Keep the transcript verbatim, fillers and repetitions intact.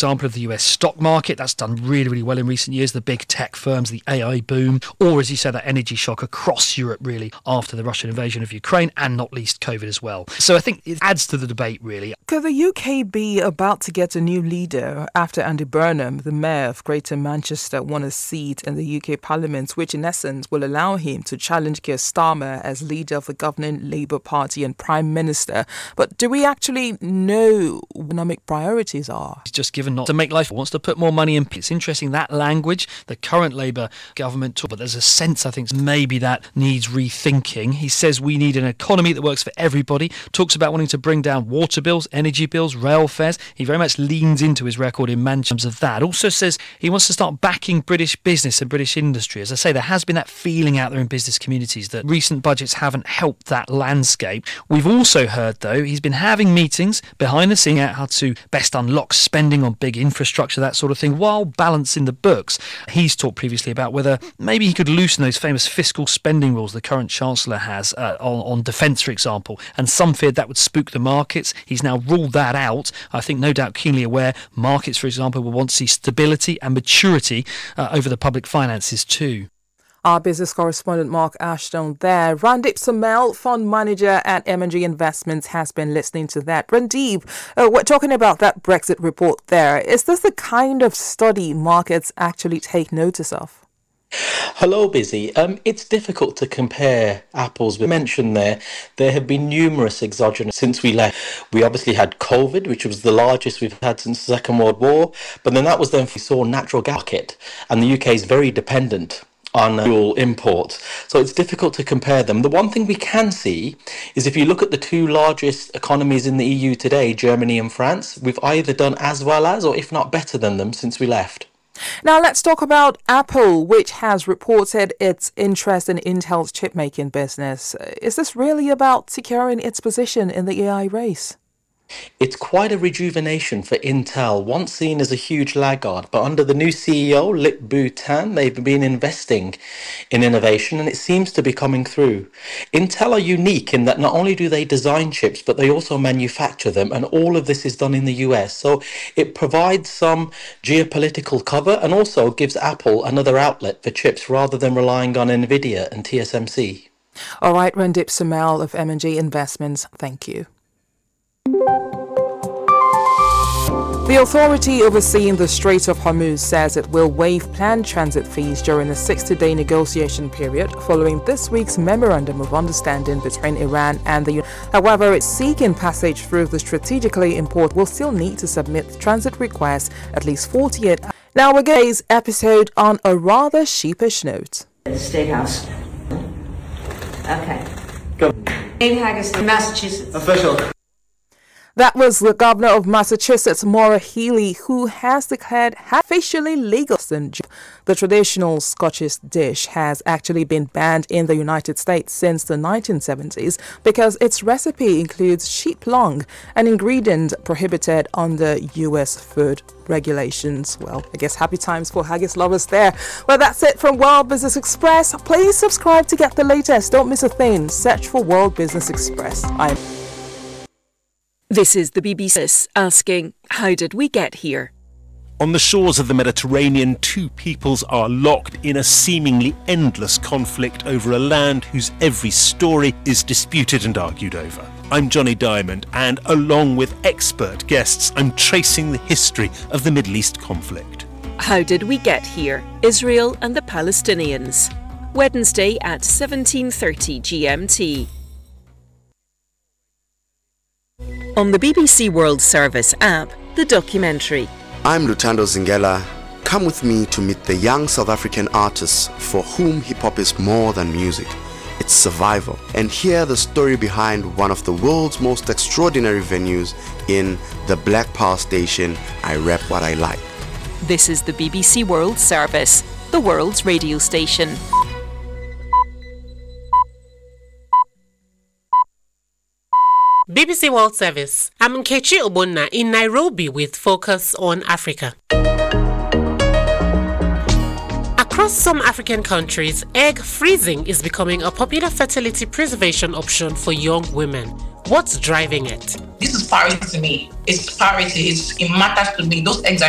example of the U S stock market. That's done really, really well in recent years. The big tech firms, the A I boom, or as you say, that energy shock across Europe really after the Russian invasion of Ukraine, and not least COVID as well. So I think it adds to the debate really. Could the U K be about to get a new leader after Andy Burnham, the mayor of Greater Manchester, won a seat in the U K Parliament, which in essence will allow him to challenge Keir Starmer as leader of the governing Labour Party and Prime Minister? But do we actually know what economic priorities are? He's just given not to make life, wants to put more money in. It's interesting, that language, the current Labour government talk, but there's a sense, I think, maybe that needs rethinking. He says we need an economy that works for everybody, talks about wanting to bring down water bills, energy bills, rail fares. He very much leans into his record in Manchester in terms of that. Also says he wants to start backing British business and British industry. As I say, there has been that feeling out there in business communities that recent budgets haven't helped that landscape. We've also heard, though, he's been having meetings behind the scenes out how to best unlock spending on big infrastructure, that sort of thing, while balancing the books. He's talked previously about whether maybe he could loosen those famous fiscal spending rules the current Chancellor has uh, on, on defence, for example, and some feared that would spook the markets. He's now ruled that out. I think no doubt keenly aware markets, for example, will want to see stability and maturity uh, over the public finances too. Our business correspondent Mark Ashton there. Randeep Somel, fund manager at M and G Investments, has been listening to that. Randeep, uh, we're talking about that Brexit report there. Is this the kind of study markets actually take notice of? Hello, Busy. Um, it's difficult to compare apples. We mentioned there, there have been numerous exogenous since we left. We obviously had COVID, which was the largest we've had since the Second World War. But then that was then we saw natural gas market, and the U K is very dependent on fuel imports. So it's difficult to compare them. The one thing we can see is if you look at the two largest economies in the E U today, Germany and France, we've either done as well as, or if not better than them since we left. Now let's talk about Apple, which has reported its interest in Intel's chip-making business. Is this really about securing its position in the A I race? It's quite a rejuvenation for Intel, once seen as a huge laggard, but under the new C E O, Lip-Bu Tan, they've been investing in innovation and it seems to be coming through. Intel are unique in that not only do they design chips, but they also manufacture them, and all of this is done in the U S. So it provides some geopolitical cover and also gives Apple another outlet for chips rather than relying on Nvidia and T S M C. All right, Randeep Somel of M and G Investments, thank you. The authority overseeing the Strait of Hormuz says it will waive planned transit fees during a sixty-day negotiation period following this week's memorandum of understanding between Iran and the U S. However, it's seeking passage through the strategically important will still need to submit transit requests at least forty-eight hours. Now, we're today's episode on a rather sheepish note. The State House. Okay. Go. Dave Haggerty, Massachusetts. Official. That was the governor of Massachusetts, Maura Healey, who has declared officially legal. The traditional Scottish dish has actually been banned in the United States since the nineteen seventies because its recipe includes sheep lung, an ingredient prohibited under U S food regulations. Well, I guess happy times for haggis lovers there. Well, that's it from World Business Express. Please subscribe to get the latest. Don't miss a thing. Search for World Business Express. I'm This is the B B C asking, how did we get here? On the shores of the Mediterranean, two peoples are locked in a seemingly endless conflict over a land whose every story is disputed and argued over. I'm Johnny Diamond, and along with expert guests, I'm tracing the history of the Middle East conflict. How did we get here? Israel and the Palestinians. Wednesday at seventeen thirty G M T. On the B B C World Service app, the documentary. I'm Lutando Zingela. Come with me to meet the young South African artists for whom hip-hop is more than music. It's survival. And hear the story behind one of the world's most extraordinary venues in the Black Power Station, I Rap What I Like. This is the B B C World Service, the world's radio station. B B C World Service. I'm Nkechi Obonna in Nairobi with Focus on Africa. Across some African countries, egg freezing is becoming a popular fertility preservation option for young women. What's driving it? This is priority to me. It's priority. It's, it matters to me. Those eggs are